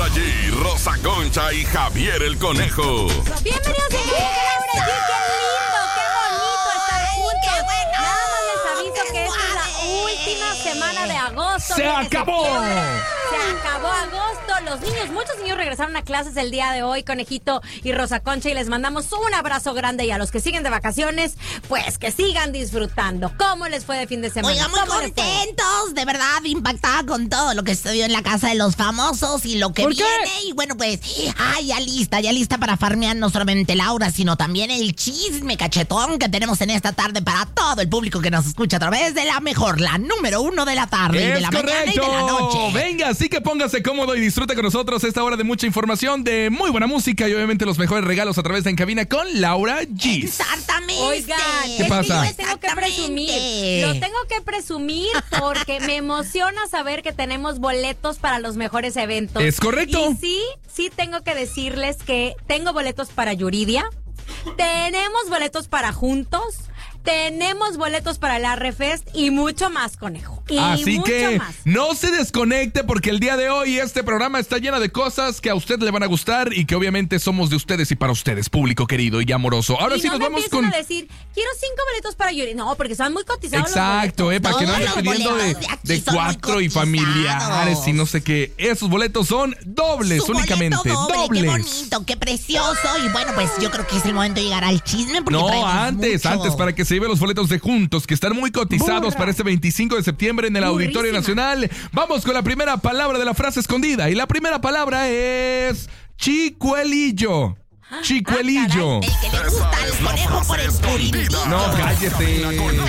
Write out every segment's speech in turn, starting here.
Laura G, Rosa Concha y Javier el Conejo. Bienvenidos a Laura G, qué lindo, qué bonito estar juntos. Qué bueno. Nada más les aviso que esta es la última semana de agosto. ¡Se acabó! Se acabó agosto. Los niños, muchos niños regresaron a clases el día de hoy, Conejito y Rosa Concha, y les mandamos un abrazo grande. Y a los que siguen de vacaciones, pues que sigan disfrutando. ¿Cómo les fue de fin de semana? Oigan, muy contentos, de verdad, impactada con todo lo que se vio en la casa de los famosos y lo que viene. Y bueno, pues, ya lista para farmear no solamente Laura, sino también el chisme cachetón que tenemos en esta tarde para todo el público que nos escucha a través de la mejor, la número 1 de la tarde, y de la mañana y de la noche. Venga, así que póngase cómodo y disfrute con nosotros esta hora de mucha información, de muy buena música y obviamente los mejores regalos a través de En Cabina con Laura G. Exactamente. Oigan, ¿qué pasa? Lo tengo que presumir porque me emociona saber que tenemos boletos para los mejores eventos. Es correcto. Y sí tengo que decirles que tengo boletos para Yuridia, tenemos boletos para Juntos, tenemos boletos para el Arrefest y mucho más, Conejo. Así que más. No se desconecte porque el día de hoy este programa está lleno de cosas que a usted le van a gustar y que obviamente somos de ustedes y para ustedes, público querido y amoroso. Ahora y sí no nos me vamos con... a decir, quiero 5 boletos para Yuri. No, porque son muy cotizados. Exacto, para que no anden Todos los pidiendo boletos de son muy 4 y cotizados. familiares y no sé qué. Esos boletos son dobles, Su únicamente, boleto doble, dobles. Qué bonito, qué precioso. Y bueno, pues yo creo que es el momento de llegar al chisme. Porque No, traemos antes, para que se lleve los boletos de Juntos, que están muy cotizados para este 25 de septiembre en el Auditorio Nacional. Vamos con la primera palabra de la frase escondida. Y la primera palabra es chicuelillo. Chicuelillo. El que le gusta al conejo por el purinito. No, cállate.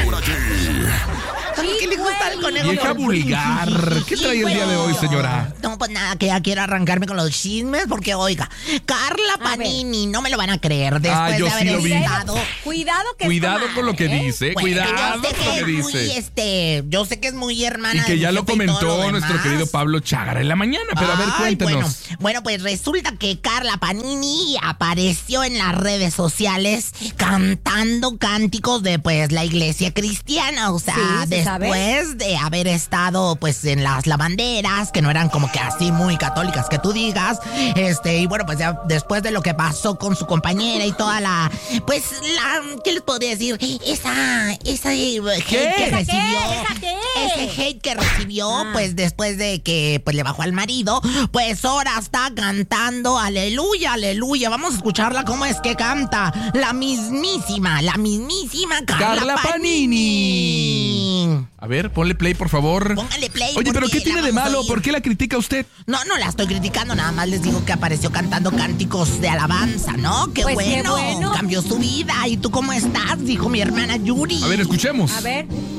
¿Qué le gusta al conejo? Vieja vulgar. ¿Qué trae el día de hoy, señora? No, pues nada, que ya quiero arrancarme con los chismes porque, oiga, Carla Panini, no me lo van a creer después yo de sí haber lo vi. estado... Cuidado con lo que dice, Bueno, cuidado yo sé con lo que dice. yo sé que es muy hermana Y que de ya mi lo jefe y todo comentó lo nuestro demás. querido Pablo Chágara en la mañana. Pero a ver, cuéntenos. Bueno, pues resulta que Carla Panini apareció en las redes sociales cantando cánticos de pues la iglesia cristiana. O sea, Sí, después de haber estado pues en las lavanderas, que no eran como que así muy católicas que tú digas. Y bueno, pues ya después de lo que pasó con su compañera y toda la, pues ¿qué les podría decir? Esa hate que recibió. Ese hate que recibió, pues después de que pues le bajó al marido, pues ahora está cantando aleluya, aleluya. Vamos a escucharla cómo es que canta la mismísima Carla Panini. A ver, ponle play, por favor. Póngale play. Oye, pero porque ¿qué tiene la de vamos a malo? oír. ¿Por qué la critica usted? No la estoy criticando, nada más les digo que apareció cantando cánticos de alabanza, ¿no? Qué Pues bueno. qué bueno. Cambió su vida. ¿Y tú cómo estás? Dijo mi hermana Yuri. A ver, escuchemos. A ver.